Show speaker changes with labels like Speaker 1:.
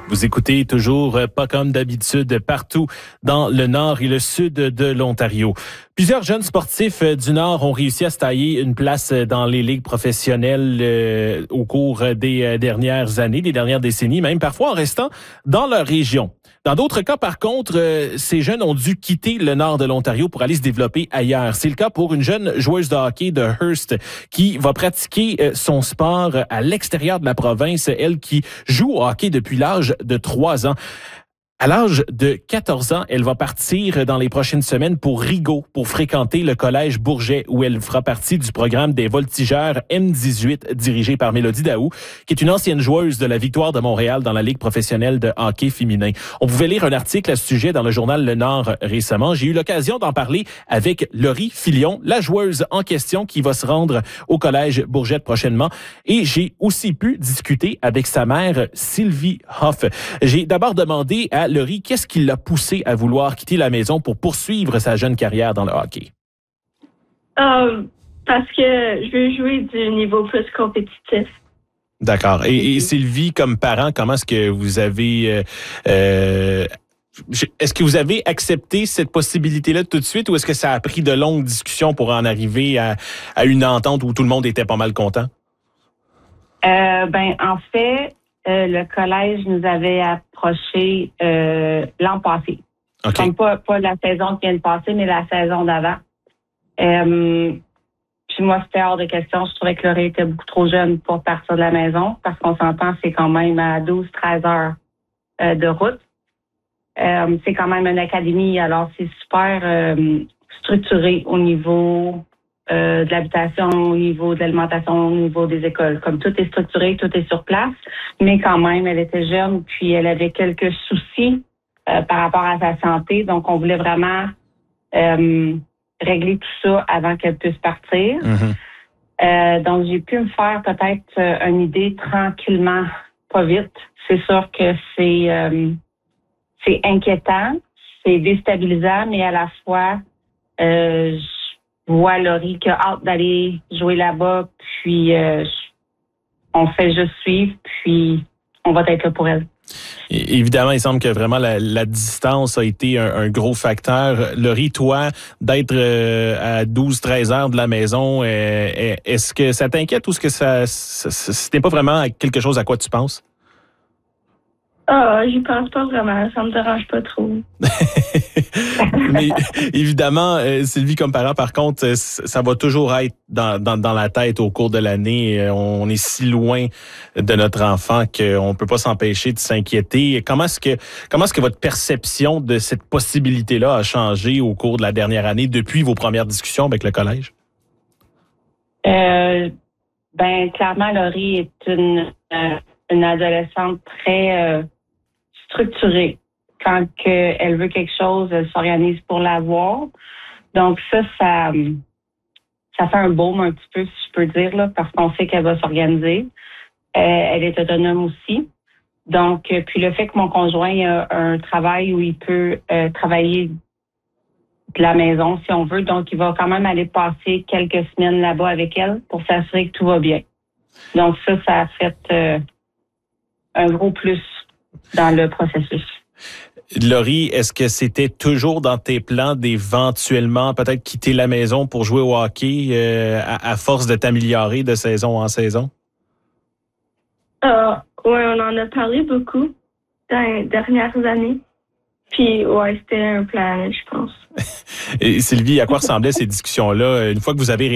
Speaker 1: Vous écoutez toujours Pas comme d'habitude partout dans le nord et le sud de l'Ontario. Plusieurs jeunes sportifs du Nord ont réussi à se tailler une place dans les ligues professionnelles au cours des dernières années, des dernières décennies, même parfois en restant dans leur région. Dans d'autres cas, par contre, ces jeunes ont dû quitter le nord de l'Ontario pour aller se développer ailleurs. C'est le cas pour une jeune joueuse de hockey de Hearst qui va pratiquer son sport à l'extérieur de la province, elle qui joue au hockey depuis l'âge de 3 ans. À l'âge de 14 ans, elle va partir dans les prochaines semaines pour Rigaud pour fréquenter le collège Bourget où elle fera partie du programme des voltigeurs M18 dirigé par Mélodie Daou, qui est une ancienne joueuse de la Victoire de Montréal dans la Ligue professionnelle de hockey féminin. On pouvait lire un article à ce sujet dans le journal Le Nord récemment. J'ai eu l'occasion d'en parler avec Laurie Filion, la joueuse en question qui va se rendre au collège Bourget prochainement. Et j'ai aussi pu discuter avec sa mère, Sylvie Hoff. J'ai d'abord demandé à Laurie, qu'est-ce qui l'a poussé à vouloir quitter la maison pour poursuivre sa jeune carrière dans le hockey?
Speaker 2: Parce que je veux jouer du niveau plus compétitif.
Speaker 1: D'accord. Et Sylvie, comme parent, comment est-ce que vous avez... est-ce que vous avez accepté cette possibilité-là tout de suite ou est-ce que ça a pris de longues discussions pour en arriver à une entente où tout le monde était pas mal content?
Speaker 3: En fait, le collège nous avait approché l'an passé.
Speaker 1: Okay.
Speaker 3: Donc, pas la saison qui vient de passer, mais la saison d'avant. Puis moi, c'était hors de question. Je trouvais que Laurie était beaucoup trop jeune pour partir de la maison parce qu'on s'entend, c'est quand même à 12-13 heures de route. C'est quand même une académie, alors c'est super structuré au niveau de l'habitation, au niveau de l'alimentation, au niveau des écoles. Comme tout est structuré, tout est sur place, mais quand même, elle était jeune, puis elle avait quelques soucis par rapport à sa santé. Donc, on voulait vraiment régler tout ça avant qu'elle puisse partir.
Speaker 1: Mm-hmm.
Speaker 3: Donc, j'ai pu me faire peut-être une idée tranquillement, pas vite. C'est sûr que c'est inquiétant, c'est déstabilisant, mais à la fois, je vois Laurie qui a hâte d'aller jouer là-bas, puis on fait juste suivre, puis on va être là pour elle.
Speaker 1: Et évidemment, il semble que vraiment la distance a été un gros facteur. Laurie, toi, d'être à 12-13 heures de la maison, est-ce que ça t'inquiète ou est-ce que ce n'est pas vraiment quelque chose à quoi tu penses?
Speaker 2: J'y pense pas vraiment. Ça me dérange pas trop.
Speaker 1: Mais évidemment, Sylvie, comme parent, par contre, ça va toujours être dans la tête au cours de l'année. On est si loin de notre enfant qu'on peut pas s'empêcher de s'inquiéter. Comment est-ce que votre perception de cette possibilité-là a changé au cours de la dernière année depuis vos premières discussions avec le collège?
Speaker 3: Clairement, Laurie est une adolescente très structurée. Quand elle veut quelque chose, elle s'organise pour l'avoir. Donc ça fait un baume un petit peu, si je peux dire, là, parce qu'on sait qu'elle va s'organiser. Elle est autonome aussi. Donc, puis le fait que mon conjoint a un travail où il peut travailler de la maison, si on veut. Donc, il va quand même aller passer quelques semaines là-bas avec elle pour s'assurer que tout va bien. Donc ça a fait un gros plus dans le processus.
Speaker 1: Laurie, est-ce que c'était toujours dans tes plans d'éventuellement peut-être quitter la maison pour jouer au hockey à force de t'améliorer de saison en saison?
Speaker 2: Oui, on en a parlé beaucoup dans les dernières années. Puis, ouais, c'était un plan, je pense.
Speaker 1: Et Sylvie, à quoi ressemblaient ces discussions-là une fois que vous avez